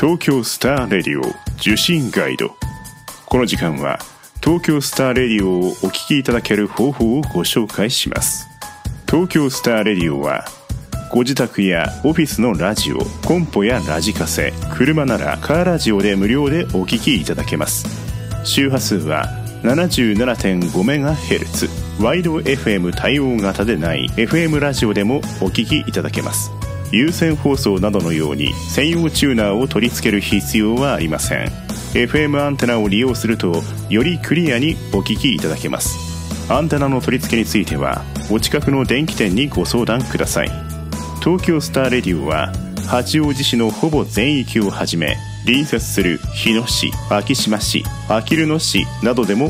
東京スターレディオ受信ガイド。この時間は東京スターレディオをお聞きいただける方法をご紹介します。東京スターレディオはご自宅やオフィスのラジオ、コンポやラジカセ、車ならカーラジオで無料でお聞きいただけます。周波数は 77.5MHz、 ワイド FM 対応型でない FM ラジオでもお聞きいただけます。有線放送などのように専用チューナーを取り付ける必要はありません。 FM アンテナを利用するとよりクリアにお聞きいただけます。アンテナの取り付けについてはお近くの電気店にご相談ください。東京スターレディオは八王子市のほぼ全域をはじめ、隣接する日野市、昭島市、あきる野市などでも